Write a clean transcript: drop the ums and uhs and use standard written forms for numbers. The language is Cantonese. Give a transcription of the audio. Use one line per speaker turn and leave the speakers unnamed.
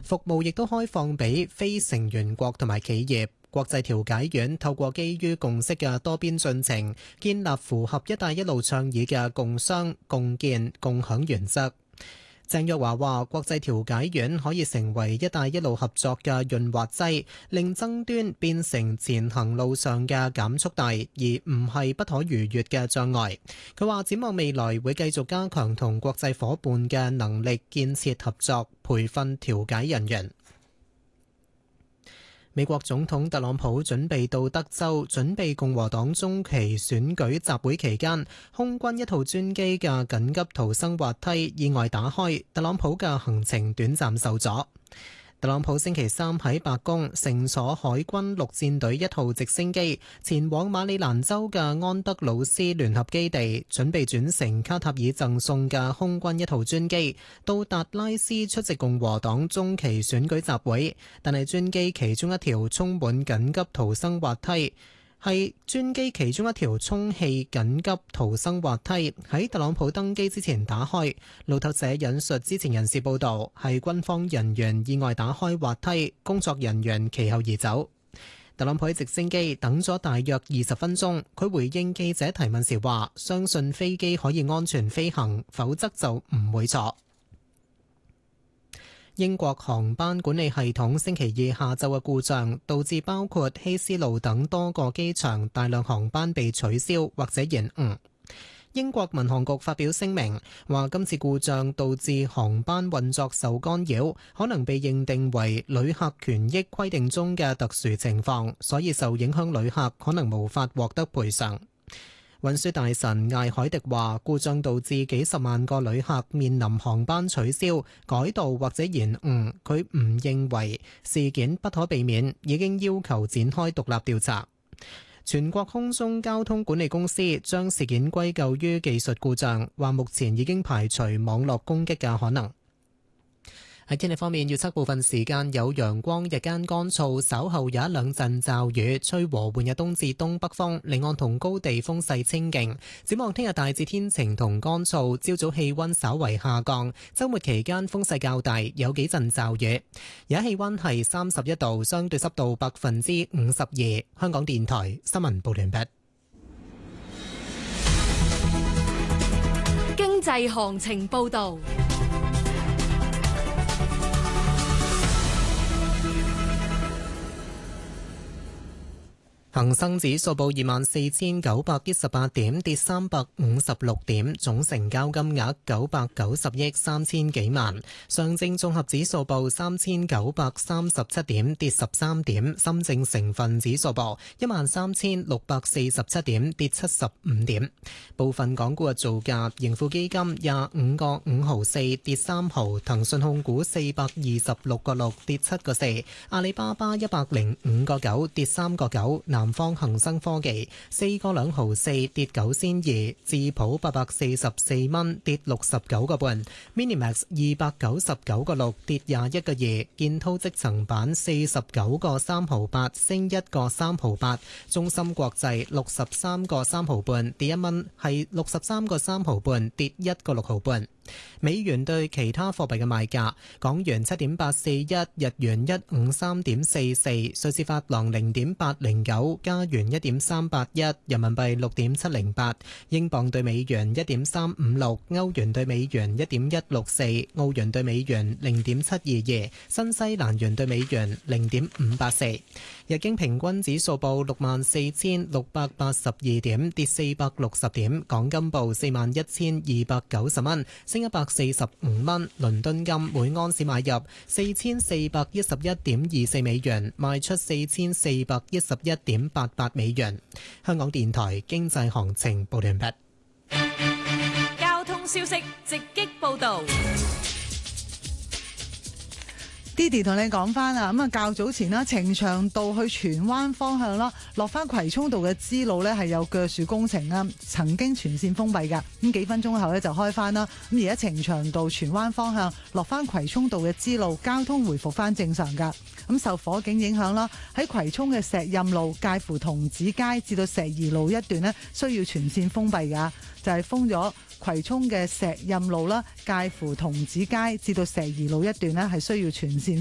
服務亦都開放俾非成員國同埋企業。國際調解院透過基於共識嘅多邊進程，建立符合一帶一路倡議嘅共商、共建、共享原則。鄭若驊話：國際調解院可以成為一帶一路合作嘅潤滑劑，令爭端變成前行路上嘅減速帶，而唔係不可逾越嘅障礙。佢話展望未來會繼續加強同國際夥伴嘅能力建設合作，培訓調解人員。美國總統特朗普準備到德州準備共和黨中期選舉集會期間，空軍一套專機嘅緊急逃生滑梯意外打開，特朗普嘅行程短暫受阻。特朗普星期三喺白宮乘坐海軍陸戰隊一號直升機前往馬里蘭州嘅安德魯斯聯合基地，準備轉乘卡塔爾贈送嘅空軍一號專機到達拉斯出席共和黨中期選舉集會，但係專機其中一條充滿緊急逃生滑梯係專機其中一條充氣緊急逃生滑梯喺特朗普登機之前打開。路透社引述知情人士報道，係軍方人員意外打開滑梯，工作人員其後移走。特朗普喺直升機等咗大約20分鐘，佢回應記者提問時話：相信飛機可以安全飛行，否則就唔會坐。英國航班管理系統星期二下晝嘅故障，導致包括希斯路等多個機場大量航班被取消或者延誤。英國民航局發表聲明，話今次故障導致航班運作受干擾，可能被認定為旅客權益規定中嘅特殊情況，所以受影響旅客可能無法獲得賠償。運輸大臣艾海迪話，故障導致幾十萬個旅客面臨航班取消、改道或者延誤。佢唔認為事件不可避免，已經要求展開獨立調查。全國空中交通管理公司將事件歸咎於技術故障，話目前已經排除網絡攻擊嘅可能。喺天氣方面，預測部分時間有陽光，日間乾燥，稍後有一兩陣驟雨，吹和緩嘅東至東北風，離岸同高地風勢清勁。展望聽日大致天晴同乾燥，朝早氣溫稍為下降，週末期間風勢較大，有幾陣驟雨。而家氣溫係31度，相對濕度52%。香港電台新聞報完畢。
經濟行情報導。
恒生指數報24,918點，跌356點，總成交金額990億3000幾萬。上證綜合指數報3937點，跌13點。深證成分指數報13647點，跌75點。部分港股嘅造價：盈富基金25個5毫4，跌3毫；騰訊控股426個6，跌7個4；阿里巴巴105個9，跌3個9。南方恒生科技4個2毫4，跌9仙2；智普844蚊，跌69個半；Minimax 299個6，跌21個2；建滔積層板49個3毫8，升1個3毫8；中芯國際63個3毫半，跌1蚊，係63個3毫半，跌1個6毫半。美元對其他貨幣嘅賣價：港元7.841，日元153.44，瑞士法郎0.809，加元1.381，人民幣6.708，英鎊對美元1.356，歐元對美元1.164，澳元對美元0.722，新西蘭元對美元0.584。日經平均指數報64,682點，跌460點。港金報41,290蚊，升145蚊。倫敦金每安士買入4411.24美元，賣出4411.88美元。香港電台經濟行情報完畢。
交通消息直擊報道。
Didi 同你講翻啊，咁啊較早前啦，呈祥道去荃灣方向啦，落翻葵涌道嘅支路呢係有鋸樹工程啦，曾經全線封閉㗎，咁幾分鐘後呢就開翻啦。咁而家呈祥道荃灣方向落翻葵涌道嘅支路，交通回復翻正常㗎。咁受火警影響啦，喺葵涌嘅石蔭路介乎童子街至到石怡路一段呢，需要全線封閉㗎，就係封咗葵涌嘅石蔭路啦，介乎童子街至到石怡路一段呢，係需要全線